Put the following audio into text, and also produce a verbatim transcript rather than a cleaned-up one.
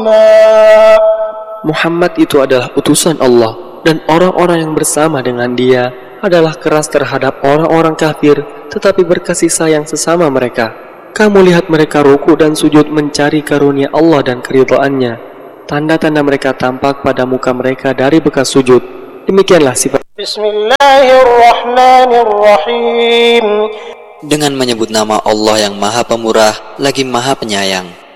Muhammad itu adalah utusan Allah, dan orang-orang yang bersama dengan dia adalah keras terhadap orang-orang kafir, tetapi berkasih sayang sesama mereka. Kamu lihat mereka ruku dan sujud mencari karunia Allah dan keridhaannya. Tanda-tanda mereka tampak pada muka mereka dari bekas sujud. Demikianlah sifat. Bismillahirrahmanirrahim. Dengan menyebut nama Allah yang Maha Pemurah lagi Maha Penyayang.